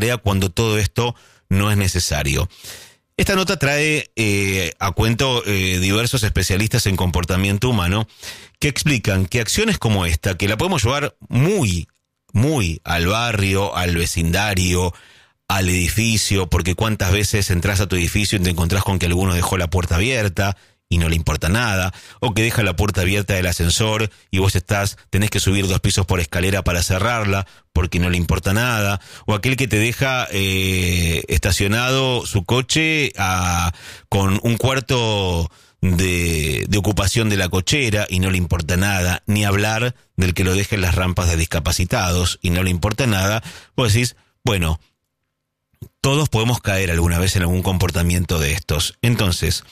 cuando todo esto no es necesario. Esta nota trae a cuento diversos especialistas en comportamiento humano que explican que acciones como esta, que la podemos llevar muy al barrio, al vecindario, al edificio, porque cuántas veces entras a tu edificio y te encontrás con que alguno dejó la puerta abierta y no le importa nada, o que deja la puerta abierta del ascensor y vos tenés que subir 2 pisos por escalera para cerrarla porque no le importa nada, o aquel que te deja estacionado su coche con un cuarto de ocupación de la cochera y no le importa nada, ni hablar del que lo deja en las rampas de discapacitados y no le importa nada. Vos decís, bueno, todos podemos caer alguna vez en algún comportamiento de estos. Entonces,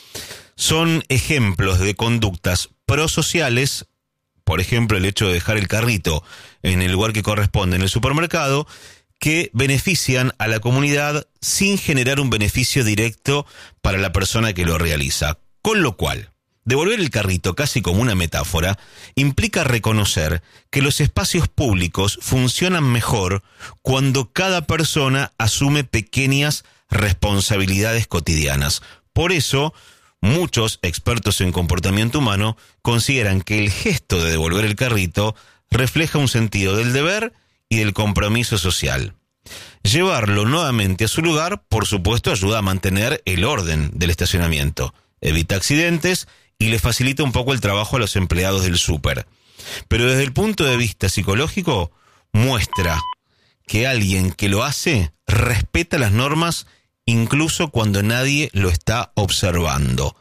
son ejemplos de conductas prosociales, por ejemplo, el hecho de dejar el carrito en el lugar que corresponde en el supermercado, que benefician a la comunidad sin generar un beneficio directo para la persona que lo realiza. Con lo cual, devolver el carrito casi como una metáfora implica reconocer que los espacios públicos funcionan mejor cuando cada persona asume pequeñas responsabilidades cotidianas. Por eso, muchos expertos en comportamiento humano consideran que el gesto de devolver el carrito refleja un sentido del deber y del compromiso social. Llevarlo nuevamente a su lugar, por supuesto, ayuda a mantener el orden del estacionamiento, evita accidentes y le facilita un poco el trabajo a los empleados del súper. Pero desde el punto de vista psicológico, muestra que alguien que lo hace respeta las normas incluso cuando nadie lo está observando.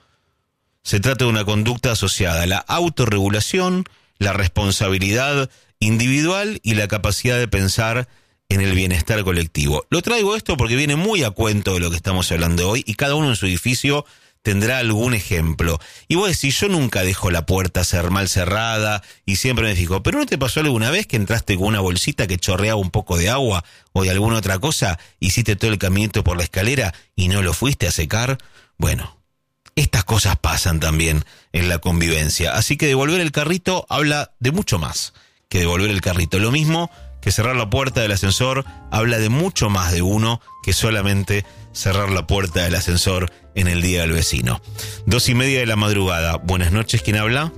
Se trata de una conducta asociada a la autorregulación, la responsabilidad individual y la capacidad de pensar en el bienestar colectivo. Lo traigo esto porque viene muy a cuento de lo que estamos hablando hoy y cada uno en su edificio tendrá algún ejemplo. Y vos decís, yo nunca dejo la puerta mal cerrada y siempre me fijo, ¿pero no te pasó alguna vez que entraste con una bolsita que chorreaba un poco de agua o de alguna otra cosa, hiciste todo el caminito por la escalera y no lo fuiste a secar? Bueno, estas cosas pasan también en la convivencia. Así que devolver el carrito habla de mucho más que devolver el carrito. Lo mismo que cerrar la puerta del ascensor habla de mucho más de uno que solamente cerrar la puerta del ascensor en el día del vecino. 2:30 de la madrugada. Buenas noches, ¿quién habla?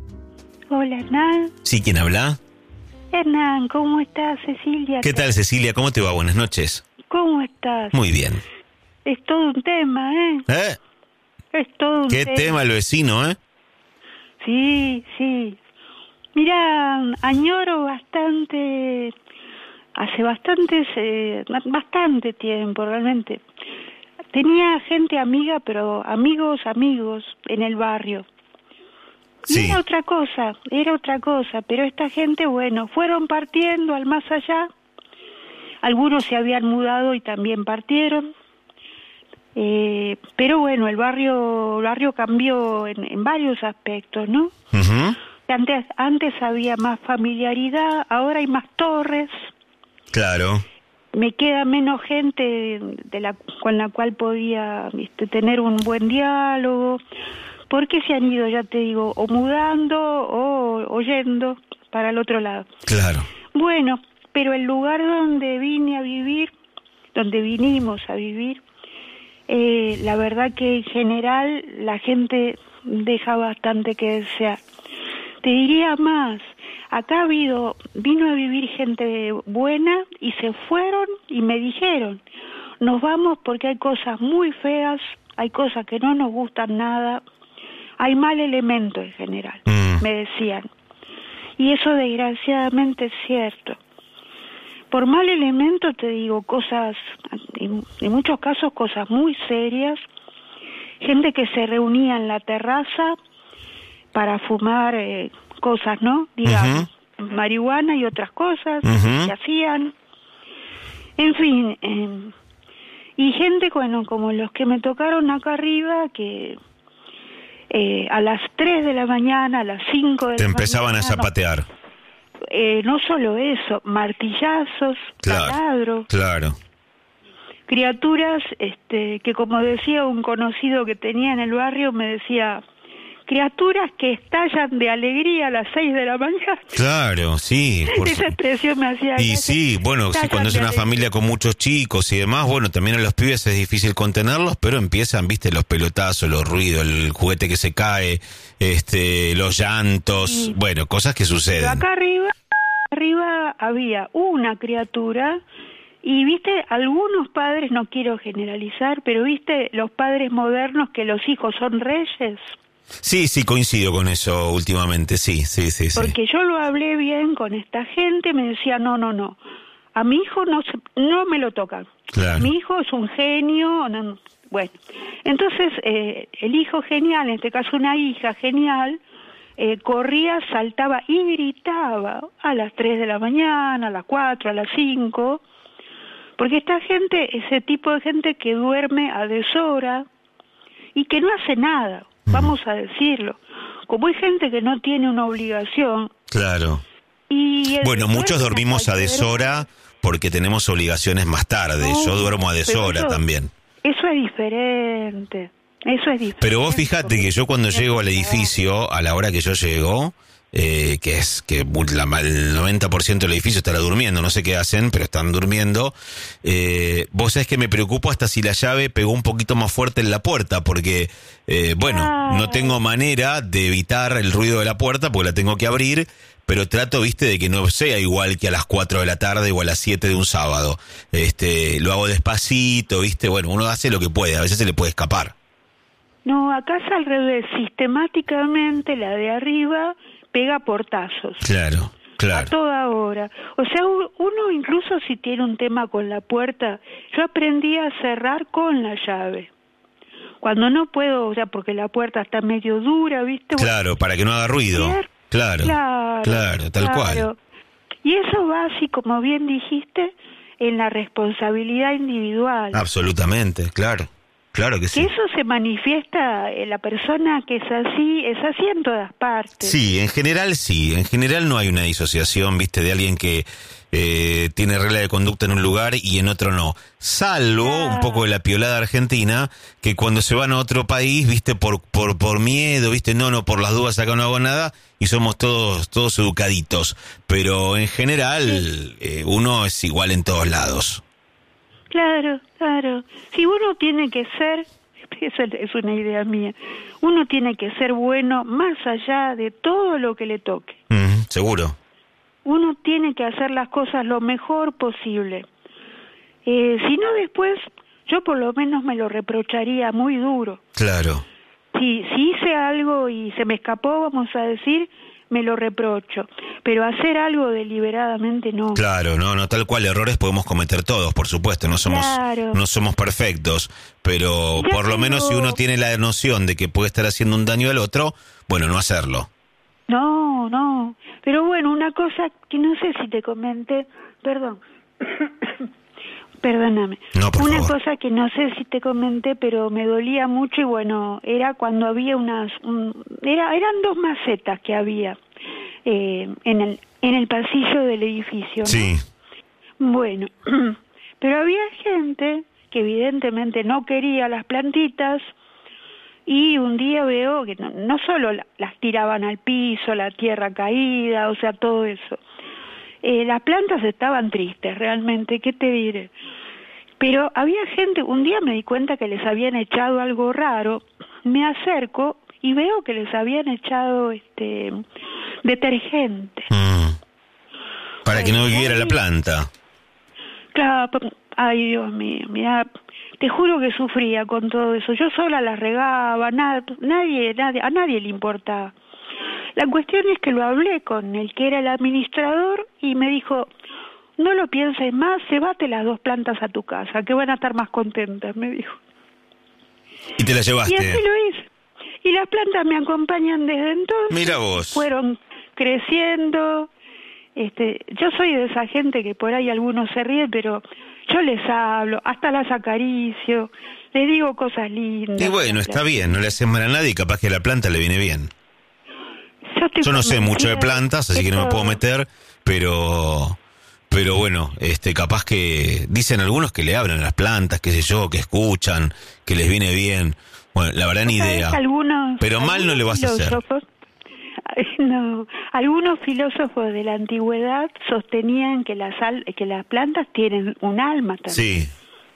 Hola, Hernán. Sí, ¿quién habla? Hernán, ¿cómo estás? Cecilia. ¿Qué tal, Cecilia? ¿Cómo te va? Buenas noches. ¿Cómo estás? Muy bien. Es todo un tema, ¿eh? Es todo un tema. ¿Qué tema el vecino, eh? Sí. Mira, añoro bastante, hace bastante tiempo realmente. Tenía gente amiga, pero amigos en el barrio. Sí. Era otra cosa, pero esta gente, bueno, fueron partiendo al más allá. Algunos se habían mudado y también partieron. Pero bueno, el barrio cambió en varios aspectos, ¿no? Uh-huh. Antes había más familiaridad, ahora hay más torres. Claro. Me queda menos gente con la cual podía tener un buen diálogo, porque se han ido, ya te digo, o mudando o yendo para el otro lado. Claro. Bueno, pero el lugar donde vinimos a vivir, la verdad que en general la gente deja bastante que desear. Te diría más, acá vino a vivir gente buena y se fueron y me dijeron, nos vamos porque hay cosas muy feas, hay cosas que no nos gustan nada, hay mal elemento en general, me decían. Y eso desgraciadamente es cierto. Por mal elemento te digo cosas, en muchos casos cosas muy serias, gente que se reunía en la terraza para fumar cosas, ¿no? Digamos, marihuana y otras cosas que hacían. En fin, y gente, bueno, como los que me tocaron acá arriba, que a las 3 de la mañana, a las 5 de la mañana... Te empezaban a zapatear. No solo eso, martillazos, taladros. Claro. Criaturas que, como decía un conocido que tenía en el barrio, me decía, criaturas que estallan de alegría a las 6 de la mañana. Claro, sí. Esa expresión me hacía... Y sí, bueno, sí, cuando es una familia con muchos chicos y demás, bueno, también a los pibes es difícil contenerlos, pero empiezan, viste, los pelotazos, los ruidos, el juguete que se cae, los llantos, Sí. bueno, cosas que suceden. Pero acá arriba había una criatura y, viste, algunos padres, no quiero generalizar, pero viste los padres modernos que los hijos son reyes. Sí, sí, coincido con eso últimamente, sí. Porque yo lo hablé bien con esta gente, me decía, no, a mi hijo no me lo tocan. Claro. Mi hijo es un genio, no. Bueno. Entonces, el hijo genial, en este caso una hija genial, corría, saltaba y gritaba a las 3 de la mañana, a las 4, a las 5, porque esta gente, ese tipo de gente que duerme a deshora y que no hace nada, vamos a decirlo. Como hay gente que no tiene una obligación. Claro. Y bueno, muchos dormimos a deshora porque tenemos obligaciones más tarde. No, yo duermo a deshora también. Eso es diferente. Pero vos fijate que yo cuando llego al edificio, a la hora que yo llego, que es que el 90% del edificio estará durmiendo, no sé qué hacen, pero están durmiendo, vos sabés que me preocupo hasta si la llave pegó un poquito más fuerte en la puerta, porque, no tengo manera de evitar el ruido de la puerta, porque la tengo que abrir, pero trato, viste, de que no sea igual que a las 4 de la tarde o a las 7 de un sábado. Lo hago despacito, viste, bueno, uno hace lo que puede, a veces se le puede escapar. No, acá es al revés, sistemáticamente la de arriba pega portazos. Claro. A toda hora. O sea, uno incluso si tiene un tema con la puerta, yo aprendí a cerrar con la llave. Cuando no puedo, o sea, porque la puerta está medio dura, ¿viste? Claro, para que no haga ruido. Claro, tal cual. Y eso va, así como bien dijiste, en la responsabilidad individual. Absolutamente, claro que sí. Que eso se manifiesta en la persona que es así en todas partes. Sí, en general no hay una disociación, viste, de alguien que tiene regla de conducta en un lugar y en otro no. Salvo un poco de la piolada argentina, que cuando se van a otro país, viste, por miedo, viste, no, por las dudas acá no hago nada, y somos todos educaditos. Pero en general, uno es igual en todos lados. Claro. Si uno tiene que ser, esa es una idea mía, uno tiene que ser bueno más allá de todo lo que le toque. Seguro. Uno tiene que hacer las cosas lo mejor posible. Si no, después yo por lo menos me lo reprocharía muy duro. Claro. Si hice algo y se me escapó, vamos a decir, me lo reprocho. Pero hacer algo deliberadamente no. Claro, no, tal cual, errores podemos cometer todos, por supuesto, no somos perfectos, pero por lo menos si uno tiene la noción de que puede estar haciendo un daño al otro, bueno, no hacerlo. No, pero bueno, una cosa que no sé si te comenté, perdóname, una cosa que no sé si te comenté, pero me dolía mucho y bueno, era cuando había eran 2 macetas que había en el pasillo del edificio, ¿no? Sí. Bueno, pero había gente que evidentemente no quería las plantitas y un día veo que no solo las tiraban al piso, la tierra caída, o sea, todo eso. Las plantas estaban tristes, realmente, ¿qué te diré? Pero había gente, un día me di cuenta que les habían echado algo raro, me acerco y veo que les habían echado detergente. Para que no viviera la planta. Claro, ay Dios mío, mira, te juro que sufría con todo eso. Yo sola las regaba, a nadie le importaba. La cuestión es que lo hablé con el que era el administrador y me dijo, no lo pienses más, llévate las 2 plantas a tu casa, que van a estar más contentas, me dijo. ¿Y te las llevaste? Y así lo hice. Y las plantas me acompañan desde entonces. Mira vos. Fueron creciendo. Yo soy de esa gente que por ahí algunos se ríen, pero yo les hablo, hasta las acaricio, les digo cosas lindas. Y bueno, está bien, no le hacen mal a nadie y capaz que a la planta le viene bien. Yo no sé mucho de plantas, así que no me puedo meter, pero bueno, capaz que dicen algunos que le hablan a las plantas, qué sé yo, que escuchan, que les viene bien. Bueno, la verdad ni idea. Pero mal no le vas a hacer. No, algunos filósofos de la antigüedad sostenían que las plantas tienen un alma también.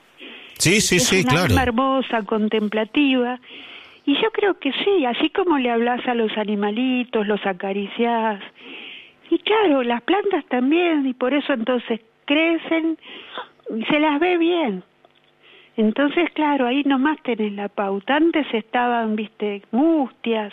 Sí, claro. Alma hermosa, contemplativa. Y yo creo que sí, así como le hablas a los animalitos, los acariciás. Y claro, las plantas también, y por eso entonces crecen y se las ve bien. Entonces, claro, ahí nomás tenés la pauta. Antes estaban, mustias.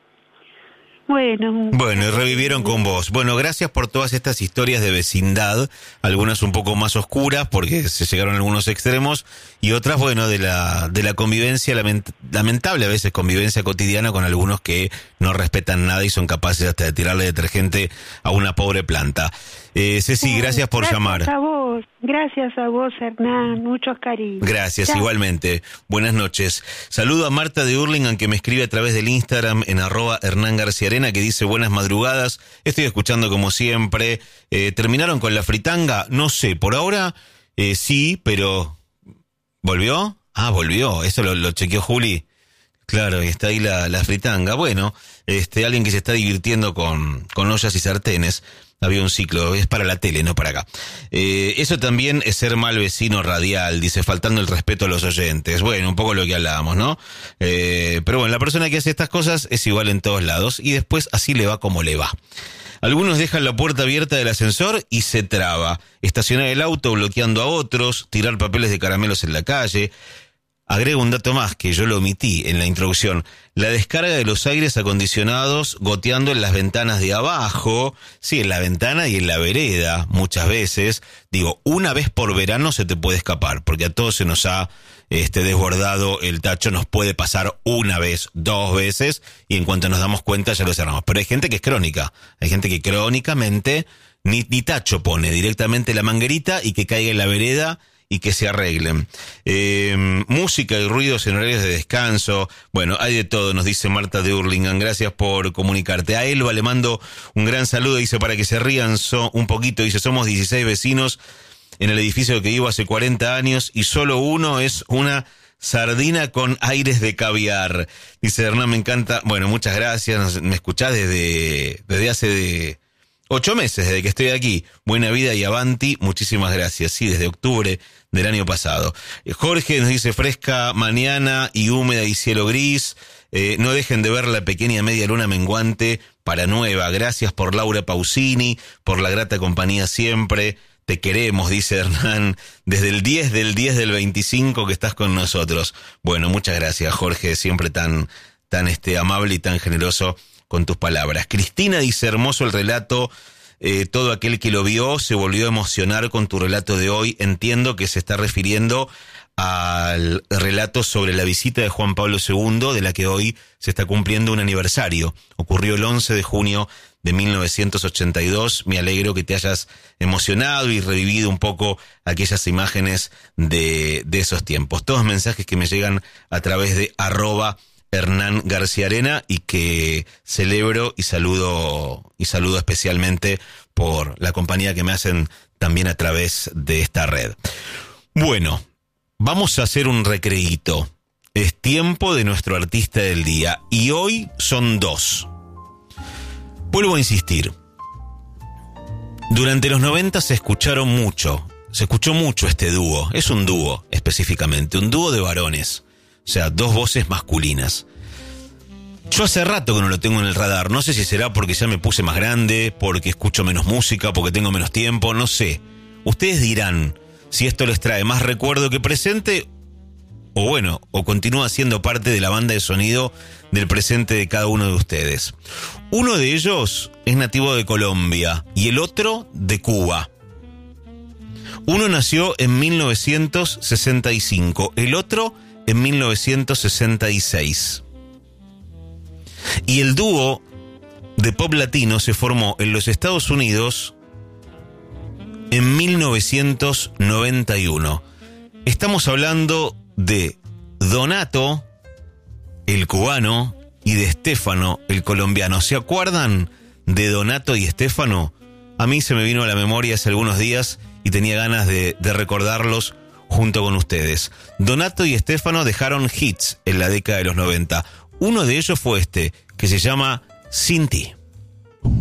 Bueno, y revivieron con vos. Bueno, gracias por todas estas historias de vecindad, algunas un poco más oscuras porque se llegaron a algunos extremos y otras, bueno, de la convivencia, lamentable a veces convivencia cotidiana con algunos que no respetan nada y son capaces hasta de tirarle detergente a una pobre planta. Ceci, gracias por llamar. Gracias a vos, Hernán, muchos cariños. Gracias, chao. Igualmente. Buenas noches. Saludo a Marta de Hurlingham, que me escribe a través del Instagram en @HernánGarciaArena, que dice: buenas madrugadas, estoy escuchando como siempre. ¿Terminaron con la fritanga? No sé, por ahora sí, pero ¿volvió? Volvió, eso lo chequeó Juli. Claro, está ahí la fritanga. Bueno, alguien que se está divirtiendo con ollas y sartenes. Había un ciclo, es para la tele, no para acá. Eso también es ser mal vecino radial, dice, faltando el respeto a los oyentes. Bueno, un poco lo que hablábamos, ¿no? Pero bueno, la persona que hace estas cosas es igual en todos lados y después así le va como le va. Algunos dejan la puerta abierta del ascensor y se traba. Estacionar el auto bloqueando a otros, tirar papeles de caramelos en la calle. Agrego un dato más que yo lo omití en la introducción. La descarga de los aires acondicionados goteando en las ventanas de abajo. Sí, en la ventana y en la vereda, muchas veces. Digo, una vez por verano se te puede escapar, porque a todos se nos ha desbordado el tacho. Nos puede pasar una vez, 2 veces, y en cuanto nos damos cuenta ya lo cerramos. Pero hay gente que es crónica. Hay gente que crónicamente ni tacho pone, directamente la manguerita y que caiga en la vereda y que se arreglen. Música y ruidos en horarios de descanso. Bueno, hay de todo, nos dice Marta de Hurlingham. Gracias por comunicarte. A Elba le mando un gran saludo, dice, para que se rían un poquito. Dice, somos 16 vecinos en el edificio que vivo hace 40 años y solo uno es una sardina con aires de caviar. Dice Hernán, me encanta. Bueno, muchas gracias. Me escuchás desde hace 8 meses, desde que estoy aquí. Buena vida y avanti. Muchísimas gracias. Sí, desde octubre del año pasado. Jorge nos dice: fresca mañana y húmeda y cielo gris. No dejen de ver la pequeña media luna menguante para Nueva. Gracias por Laura Pausini, por la grata compañía siempre. Te queremos, dice Hernán, desde el 10 del 25 que estás con nosotros. Bueno, muchas gracias, Jorge, siempre tan amable y tan generoso con tus palabras. Cristina dice: hermoso el relato, todo aquel que lo vio se volvió a emocionar con tu relato de hoy. Entiendo que se está refiriendo al relato sobre la visita de Juan Pablo II, de la que hoy se está cumpliendo un aniversario. Ocurrió el 11 de junio de 1982. Me alegro que te hayas emocionado y revivido un poco aquellas imágenes de esos tiempos. Todos mensajes que me llegan a través de @HernánGarciaArena y que celebro y saludo especialmente por la compañía que me hacen también a través de esta red. Bueno, vamos a hacer un recreíto. Es tiempo de nuestro artista del día y hoy son 2. Vuelvo a insistir. Durante los 90 se escuchó mucho este dúo. Es un dúo específicamente, un dúo de varones. O sea, 2 voces masculinas. Yo hace rato que no lo tengo en el radar. No sé si será porque ya me puse más grande, porque escucho menos música, porque tengo menos tiempo, no sé. Ustedes dirán si esto les trae más recuerdo que presente, o continúa siendo parte de la banda de sonido del presente de cada uno de ustedes. Uno de ellos es nativo de Colombia y el otro de Cuba. Uno nació en 1965, el otro en 1966. Y el dúo de pop latino se formó en los Estados Unidos en 1991. Estamos hablando de Donato, el cubano, y de Stefano, el colombiano. ¿Se acuerdan de Donato y Stefano? A mí se me vino a la memoria hace algunos días y tenía ganas de recordarlos junto con ustedes. Donato y Stefano dejaron hits en la década de los 90. Uno de ellos fue este, que se llama Sin Ti.